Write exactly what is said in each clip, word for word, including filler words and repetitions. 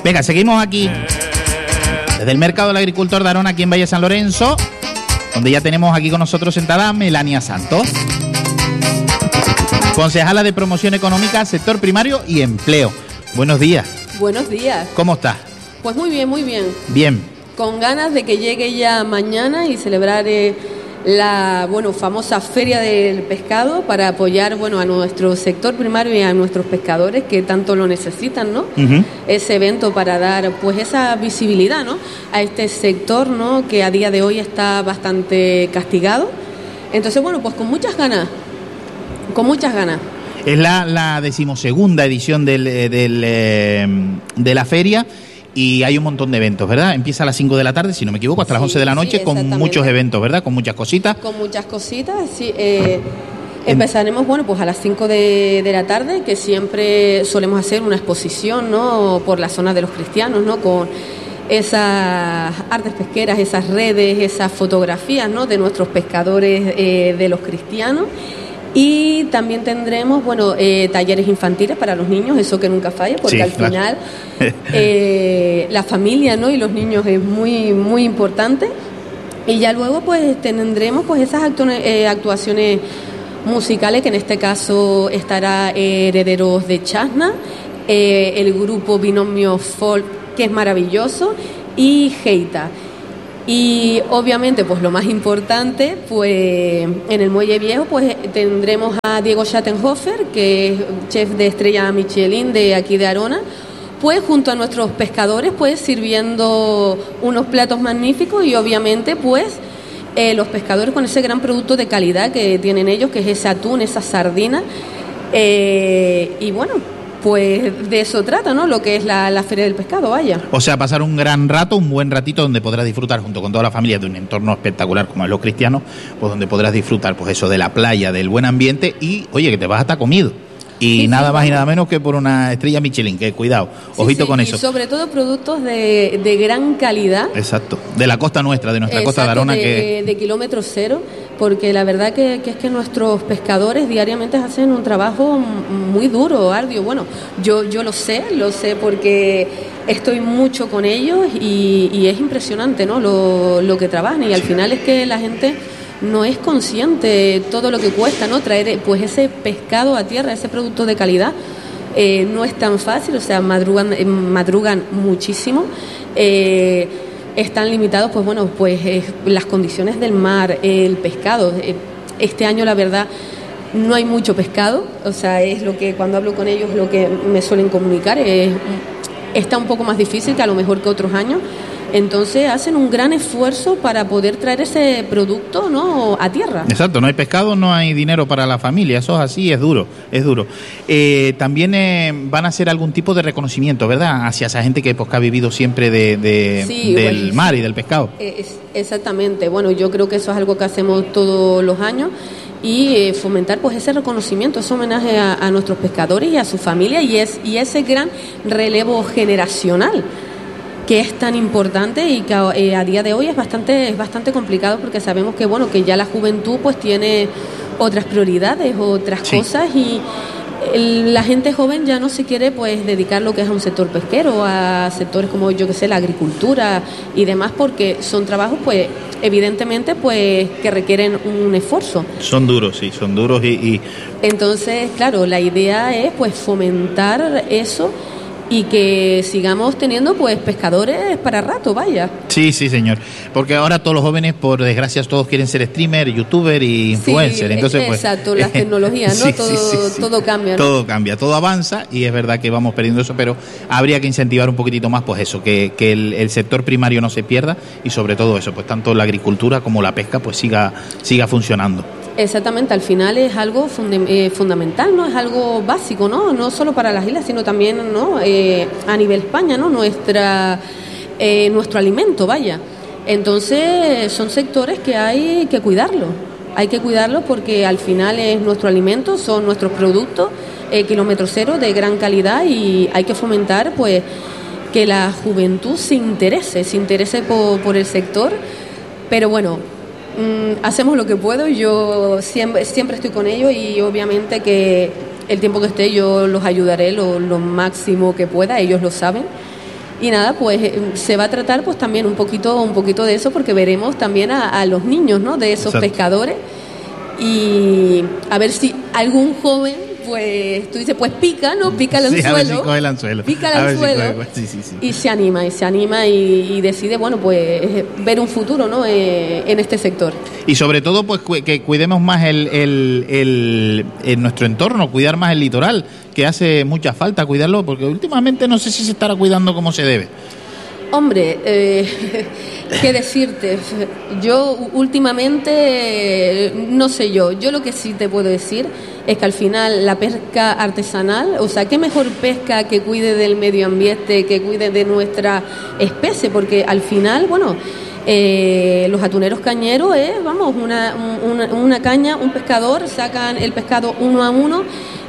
Venga, seguimos aquí desde el Mercado del Agricultor de Arona, aquí en Valle San Lorenzo, donde ya tenemos aquí con nosotros sentada Melania Santos, concejala de Promoción Económica, Sector Primario y Empleo. Buenos días. Buenos días. ¿Cómo estás? Pues muy bien, muy bien. Bien. Con ganas de que llegue ya mañana y celebrar eh, la bueno famosa Feria del Pescado para apoyar bueno a nuestro sector primario y a nuestros pescadores que tanto lo necesitan, ¿no? Uh-huh. Ese evento para dar pues esa visibilidad, ¿no? A este sector, ¿no? Que a día de hoy está bastante castigado. Entonces, bueno, pues con muchas ganas, con muchas ganas. Es la, la decimosegunda edición del, del, eh, de la feria y hay un montón de eventos, ¿verdad? Empieza a las cinco de la tarde, si no me equivoco, hasta sí, las once de la noche, sí, con muchos eventos, ¿verdad? Con muchas cositas. Con muchas cositas, sí. Eh, empezaremos, bueno, pues a las cinco de, de la tarde, que siempre solemos hacer una exposición, ¿no? Por la zona de los cristianos, ¿no? Con esas artes pesqueras, esas redes, esas fotografías, ¿no? De nuestros pescadores eh, de los cristianos. Y también tendremos, bueno, eh, talleres infantiles para los niños, eso que nunca falla, porque sí, al claro. final eh, la familia, ¿no? Y los niños es muy muy importante. Y ya luego pues tendremos pues esas actu- eh, actuaciones musicales, que en este caso estará eh, Herederos de Chasna, eh, el grupo Binomio Folk, que es maravilloso, y Geita. Y obviamente, pues lo más importante, pues en el Muelle Viejo, pues tendremos a Diego Schattenhofer, que es chef de estrella Michelin de aquí de Arona, pues junto a nuestros pescadores, pues sirviendo unos platos magníficos y obviamente, pues eh, los pescadores con ese gran producto de calidad que tienen ellos, que es ese atún, esa sardina, eh, y bueno, pues de eso trata, ¿no? Lo que es la, la Feria del Pescado, vaya. O sea, pasar un gran rato, un buen ratito donde podrás disfrutar junto con toda la familia de un entorno espectacular como es los cristianos, pues donde podrás disfrutar, pues eso, de la playa, del buen ambiente y, oye, que te vas hasta comido. Y sí, nada sí, más bueno. y nada menos que por una estrella Michelin, que cuidado, ojito sí, sí, con eso. Y sobre todo productos de, de gran calidad. Exacto, de la costa nuestra, de nuestra Exacto, costa de Arona. De, que de kilómetro cero, porque la verdad que, que es que nuestros pescadores diariamente hacen un trabajo muy duro, arduo. Bueno, yo, yo lo sé, lo sé porque estoy mucho con ellos y, y es impresionante, ¿no? Lo, lo que trabajan y al sí. final es que la gente no es consciente todo lo que cuesta, ¿no? Traer pues ese pescado a tierra, ese producto de calidad. Eh, no es tan fácil, o sea, madrugan, eh, madrugan muchísimo. Eh, están limitados, pues bueno, pues eh, las condiciones del mar, eh, el pescado. Eh, este año, la verdad, no hay mucho pescado, o sea, es lo que cuando hablo con ellos, lo que me suelen comunicar. Eh, está un poco más difícil que a lo mejor que otros años. Entonces hacen un gran esfuerzo para poder traer ese producto, ¿no? A tierra. Exacto, no hay pescado, no hay dinero para la familia, eso es así, es duro, es duro. Eh, también eh, van a hacer algún tipo de reconocimiento, ¿verdad? Hacia esa gente que, pues, que ha vivido siempre de, de, sí, del bueno, mar y del pescado. Es, exactamente, bueno, yo creo que eso es algo que hacemos todos los años y eh, fomentar pues ese reconocimiento, ese homenaje a, a nuestros pescadores y a su familia y, es, y ese gran relevo generacional que es tan importante y que eh, a día de hoy es bastante es bastante complicado porque sabemos que bueno que ya la juventud pues tiene otras prioridades, otras sí. cosas y el, la gente joven ya no se quiere pues dedicar lo que es a un sector pesquero, a sectores como yo que sé, la agricultura y demás porque son trabajos pues evidentemente pues que requieren un esfuerzo. Son duros, sí, son duros y, y... Entonces, claro, la idea es pues fomentar eso y que sigamos teniendo pues pescadores para rato, vaya. Sí, sí, señor. Porque ahora todos los jóvenes, por desgracia, todos quieren ser streamer, youtuber y influencer. Sí, entonces, pues, exacto, las tecnologías, ¿no? Sí, todo, sí, sí, sí. todo cambia, ¿no? Todo cambia, todo avanza y es verdad que vamos perdiendo eso, pero habría que incentivar un poquitito más, pues eso, que, que el, el sector primario no se pierda y sobre todo eso, pues tanto la agricultura como la pesca, pues siga, siga funcionando. Exactamente, al final es algo funde, eh, fundamental, ¿no? Es algo básico, ¿no? No solo para las islas, sino también, ¿no? Eh, a nivel España, ¿no? Nuestra, eh, nuestro alimento, vaya. Entonces, son sectores que hay que cuidarlos. Hay que cuidarlos porque al final es nuestro alimento, son nuestros productos, eh, kilómetro cero, de gran calidad y hay que fomentar, pues, que la juventud se interese, se interese por, por el sector, pero bueno, mm, hacemos lo que puedo, yo siempre, siempre estoy con ellos y obviamente que el tiempo que esté yo los ayudaré lo, lo máximo que pueda, ellos lo saben Y nada, pues se va a tratar pues también un poquito, un poquito de eso, porque veremos también a, a los niños, ¿no?, de esos Exacto. pescadores, y a ver si algún joven, pues tú dices, pues pica, ¿no? Pica el sí, anzuelo. A ver si coge el anzuelo. Pica el anzuelo. Si coge, sí, sí, sí. Y se anima, y se anima y, y decide, bueno, pues ver un futuro, ¿no?, eh, en este sector. Y sobre todo, pues que cuidemos más el, el, el, el nuestro entorno, cuidar más el litoral, que hace mucha falta cuidarlo, porque últimamente no sé si se estará cuidando como se debe. Hombre, eh, qué decirte, yo últimamente, no sé yo, yo lo que sí te puedo decir es que al final la pesca artesanal, o sea, qué mejor pesca que cuide del medio ambiente, que cuide de nuestra especie, porque al final, bueno, eh, los atuneros cañeros es, vamos, una, una, una caña, un pescador, sacan el pescado uno a uno,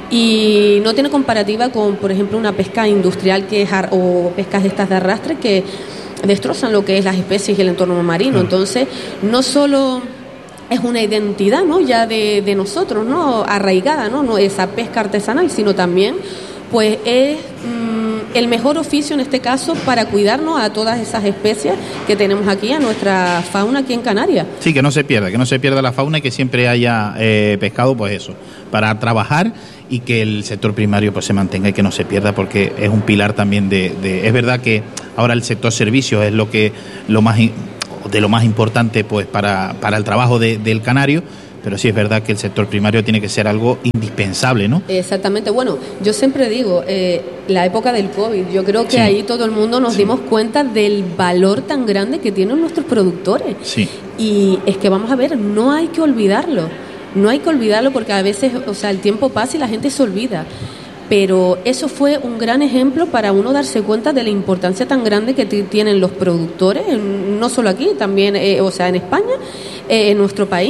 y no tiene comparativa con, por ejemplo, una pesca industrial que es ar- o pescas estas de arrastre que destrozan lo que es las especies y el entorno marino. Entonces, no solo es una identidad, ¿no?, ya de, de nosotros, ¿no?, arraigada, ¿no?, no esa pesca artesanal, sino también pues es mmm, el mejor oficio en este caso para cuidarnos a todas esas especies que tenemos aquí, a nuestra fauna aquí en Canarias. Sí, que no se pierda, que no se pierda la fauna y que siempre haya eh, pescado, pues eso, para trabajar, y que el sector primario pues se mantenga y que no se pierda, porque es un pilar también de, de es verdad que ahora el sector servicios es lo que lo más de lo más importante pues para, para el trabajo de, del canario, pero sí es verdad que el sector primario tiene que ser algo indispensable, ¿no? Exactamente. Bueno, yo siempre digo, eh, la época del COVID, yo creo que sí. ahí todo el mundo nos sí. dimos cuenta del valor tan grande que tienen nuestros productores. Sí. Y es que vamos a ver, no hay que olvidarlo. No hay que olvidarlo, porque a veces, o sea, el tiempo pasa y la gente se olvida. Pero eso fue un gran ejemplo para uno darse cuenta de la importancia tan grande que t- tienen los productores, no solo aquí, también, eh, o sea, en España, eh, en nuestro país,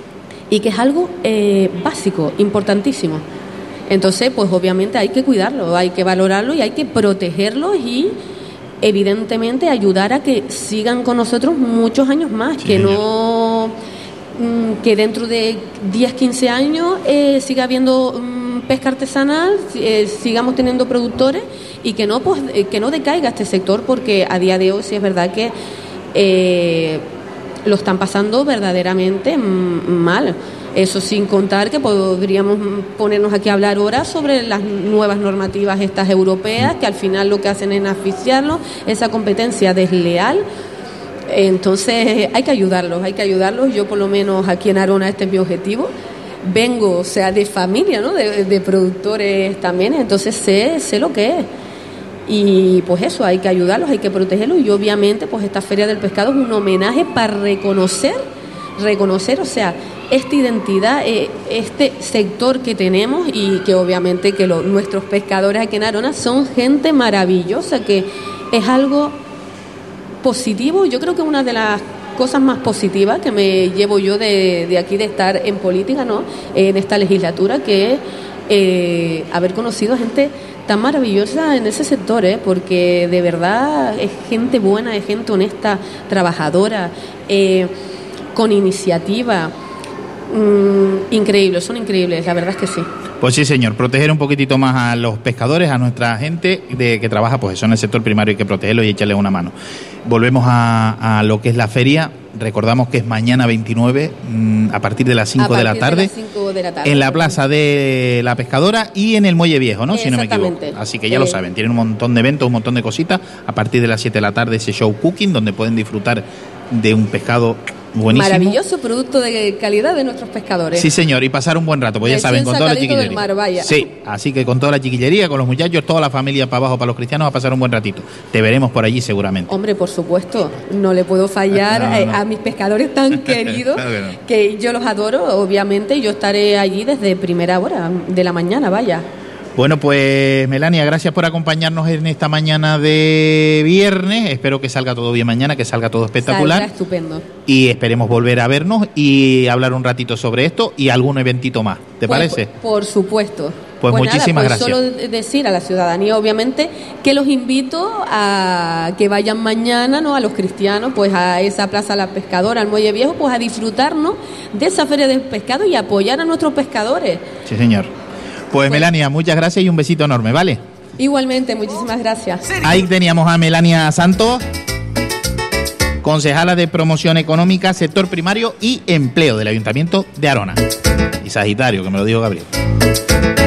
y que es algo eh, básico, importantísimo. Entonces, pues obviamente hay que cuidarlo, hay que valorarlo y hay que protegerlo y evidentemente ayudar a que sigan con nosotros muchos años más, sí, que señor. no... que dentro de diez, quince años eh, siga habiendo um, pesca artesanal, eh, sigamos teniendo productores, y que no pues eh, que no decaiga este sector, porque a día de hoy sí es verdad que eh, lo están pasando verdaderamente m- mal. Eso sin contar que podríamos ponernos aquí a hablar horas sobre las nuevas normativas estas europeas, que al final lo que hacen es asfixiarlos, esa competencia desleal. Entonces hay que ayudarlos, hay que ayudarlos. Yo por lo menos aquí en Arona este es mi objetivo. Vengo, o sea, de familia, ¿no?, de, de productores también, entonces sé, sé lo que es. Y pues eso, hay que ayudarlos, hay que protegerlos, y obviamente pues esta Feria del Pescado es un homenaje para reconocer, reconocer, o sea, esta identidad, eh, este sector que tenemos, y que obviamente que lo, nuestros pescadores aquí en Arona son gente maravillosa, que es algo positivo. Yo creo que una de las cosas más positivas que me llevo yo de, de aquí, de estar en política, ¿no?, en esta legislatura, que es eh, haber conocido a gente tan maravillosa en ese sector, ¿eh? Porque de verdad es gente buena, es gente honesta, trabajadora, eh, con iniciativa. Mm, increíbles, son increíbles, la verdad es que sí. Pues sí, señor, proteger un poquitito más a los pescadores, a nuestra gente de que trabaja pues eso en el sector primario, hay que protegerlos y echarles una mano. Volvemos a, a lo que es la feria. Recordamos que es mañana veintinueve, mmm, a partir de las cinco de la tarde, de la tarde, en la plaza de la Pescadora y en el Muelle Viejo, ¿no?, si no me equivoco. Así que ya eh. lo saben, tienen un montón de eventos, un montón de cositas. A partir de las siete de la tarde ese show cooking, donde pueden disfrutar de un pescado buenísimo. Maravilloso producto de calidad de nuestros pescadores. Sí, señor, y pasar un buen rato, pues ya saben, con toda la chiquillería. Mar, vaya. Sí, así que con toda la chiquillería, con los muchachos, toda la familia para abajo, para los cristianos, a pasar un buen ratito. Te veremos por allí seguramente. Hombre, por supuesto, no le puedo fallar no, no. a mis pescadores tan queridos, claro que, no. que yo los adoro, obviamente, yo estaré allí desde primera hora de la mañana, vaya. Bueno, pues Melania, gracias por acompañarnos en esta mañana de viernes. Espero que salga todo bien mañana, que salga todo espectacular. Saldrá estupendo. Y esperemos volver a vernos y hablar un ratito sobre esto y algún eventito más. ¿Te pues, parece? Por, por supuesto. Pues, pues muchísimas nada, pues gracias. Solo decir a la ciudadanía, obviamente, que los invito a que vayan mañana, ¿no?, a los cristianos, pues a esa plaza La Pescadora, al Muelle Viejo, pues a disfrutarnos de esa feria del pescado y apoyar a nuestros pescadores. Sí, señor. Pues, pues Melania, muchas gracias y un besito enorme, ¿vale? Igualmente, muchísimas gracias. Ahí teníamos a Melania Santos, concejala de Promoción Económica, Sector Primario y Empleo del Ayuntamiento de Arona. Y Sagitario, que me lo dijo Gabriel.